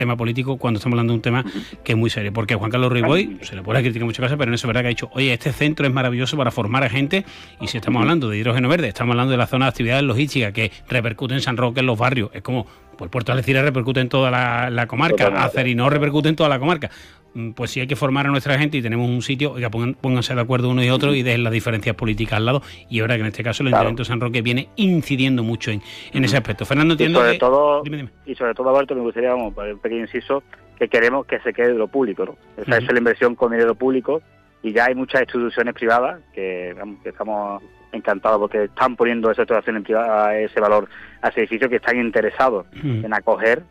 tema político cuando estamos hablando de un tema que es muy serio, porque Juan Carlos Ruiz Boix se le puede criticar muchas cosas, pero en eso es verdad que ha dicho, oye, este centro es maravilloso para formar a gente, y si estamos hablando de hidrógeno verde, estamos hablando de la zona de actividades logísticas que repercute en San Roque, en los barrios, es como, pues Puerto de Algeciras repercute en toda la comarca, Acerinox repercute en toda la comarca. Pues sí hay que formar a nuestra gente y tenemos un sitio, oiga, pónganse de acuerdo uno y otro y dejen las diferencias políticas al lado, y es verdad que en este caso el Ayuntamiento de San Roque viene incidiendo mucho en ese aspecto. Fernando, entiendo sobre que... todo, Dime. Y sobre todo, Alberto, me gustaría, como para un pequeño inciso, que queremos que se quede de lo público, ¿no? Esa es la inversión con dinero público, y ya hay muchas instituciones privadas que estamos encantados porque están poniendo esas instituciones privadas ese valor a ese edificio, que están interesados en acoger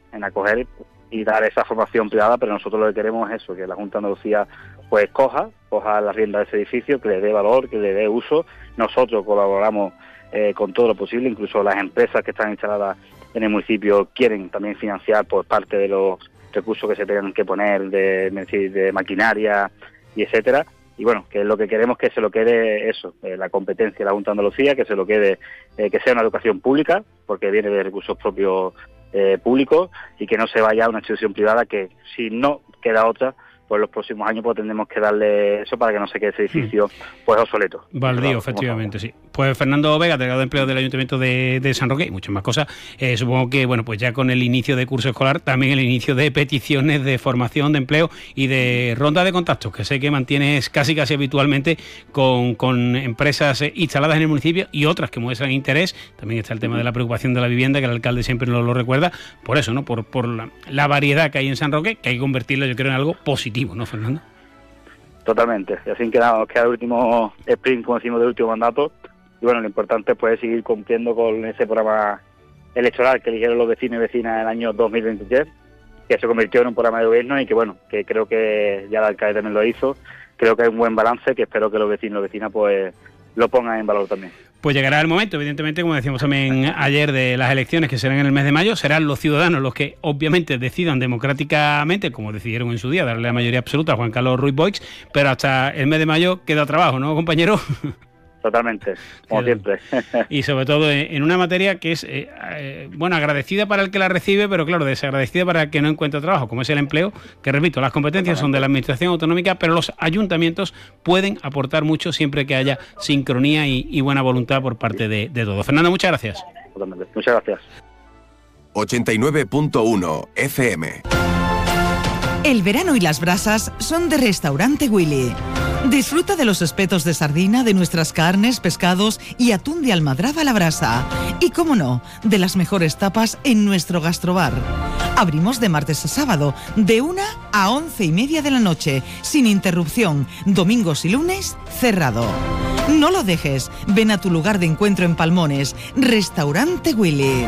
y dar esa formación privada, pero nosotros lo que queremos es eso, que la Junta de Andalucía pues coja la rienda de ese edificio, que le dé valor, que le dé uso. Nosotros colaboramos con todo lo posible, incluso las empresas que están instaladas en el municipio quieren también financiar por parte de los recursos que se tengan que poner de maquinaria y etcétera. Y bueno, que lo que queremos que se lo quede eso, la competencia de la Junta de Andalucía, que se lo quede, que sea una educación pública, porque viene de recursos propios públicos, y que no se vaya a una institución privada, que si no queda otra, pues los próximos años pues tendremos que darle eso para que no se quede ese edificio pues obsoleto. Baldío, efectivamente, sí. Pues Fernando Vega, delegado de empleo del Ayuntamiento de San Roque, y muchas más cosas. Supongo que, bueno, pues ya con el inicio de curso escolar, también el inicio de peticiones de formación, de empleo y de ronda de contactos, que sé que mantienes casi habitualmente con empresas instaladas en el municipio y otras que muestran interés. También está el tema de la preocupación de la vivienda, que el alcalde siempre nos lo recuerda. Por eso, ¿no? Por la variedad que hay en San Roque, que hay que convertirlo, yo creo, en algo positivo, ¿no, Fernando? Totalmente. Y así queda el último sprint, como decimos, del último mandato. Y bueno, lo importante pues, es seguir cumpliendo con ese programa electoral que eligieron los vecinos y vecinas en el año 2023, que se convirtió en un programa de gobierno, y que bueno, que creo que ya el alcalde también lo hizo. Creo que hay un buen balance, que espero que los vecinos y vecinas pues lo pongan en valor también. Pues llegará el momento, evidentemente, como decíamos también ayer, de las elecciones que serán en el mes de mayo. Serán los ciudadanos los que obviamente decidan democráticamente, como decidieron en su día, darle la mayoría absoluta a Juan Carlos Ruiz Boix, pero hasta el mes de mayo queda trabajo, ¿no, compañero? Totalmente, como siempre. Y sobre todo en una materia que es, bueno, agradecida para el que la recibe, pero claro, desagradecida para el que no encuentra trabajo, como es el empleo, que repito, las competencias son de la administración autonómica, pero los ayuntamientos pueden aportar mucho siempre que haya sincronía y buena voluntad por parte de todos. Fernando, muchas gracias. Totalmente. Muchas gracias. 89.1 FM. El verano y las brasas son de Restaurante Willy. Disfruta de los espetos de sardina, de nuestras carnes, pescados y atún de almadraba a la brasa. Y, cómo no, de las mejores tapas en nuestro gastrobar. Abrimos de martes a sábado, de 1 a 11:30 de la noche, sin interrupción. Domingos y lunes, cerrado. No lo dejes, ven a tu lugar de encuentro en Palmones, Restaurante Willy.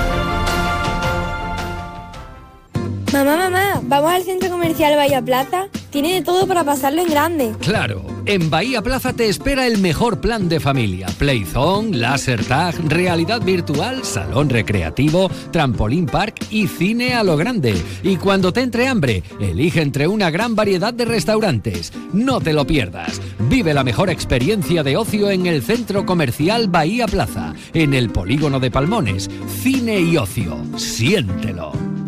Mamá, ¿vamos al centro comercial Bahía Plaza? Tiene de todo para pasarlo en grande. Claro, en Bahía Plaza te espera el mejor plan de familia. Playzone, laser tag, realidad virtual, salón recreativo, trampolín park y cine a lo grande. Y cuando te entre hambre, elige entre una gran variedad de restaurantes. No te lo pierdas. Vive la mejor experiencia de ocio en el centro comercial Bahía Plaza, en el polígono de Palmones. Cine y ocio. Siéntelo.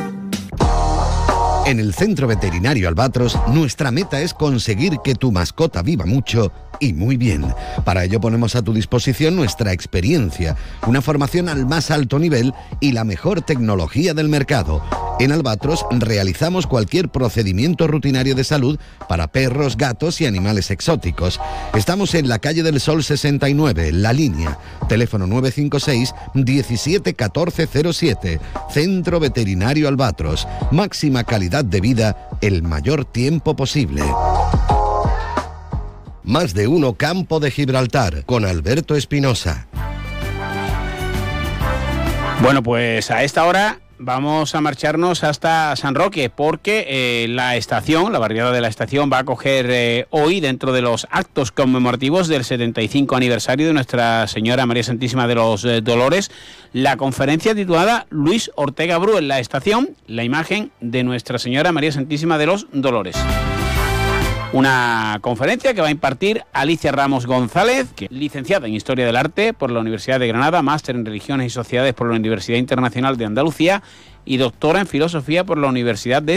En el Centro Veterinario Albatros, nuestra meta es conseguir que tu mascota viva mucho y muy bien. Para ello ponemos a tu disposición nuestra experiencia, una formación al más alto nivel y la mejor tecnología del mercado. En Albatros realizamos cualquier procedimiento rutinario de salud para perros, gatos y animales exóticos. Estamos en la calle del Sol 69, La Línea. Teléfono 956 17 14 07. Centro Veterinario Albatros. Máxima calidad de vida el mayor tiempo posible. Más de uno Campo de Gibraltar, con Alberto Espinosa. Bueno, pues a esta hora vamos a marcharnos hasta San Roque, porque la estación, la barriada de la estación, va a acoger hoy, dentro de los actos conmemorativos del 75 aniversario de Nuestra Señora María Santísima de los Dolores, la conferencia titulada Luis Ortega Bru en la estación, la imagen de Nuestra Señora María Santísima de los Dolores. Una conferencia que va a impartir Alicia Ramos González, que es licenciada en Historia del Arte por la Universidad de Granada, máster en Religiones y Sociedades por la Universidad Internacional de Andalucía y doctora en filosofía por la Universidad de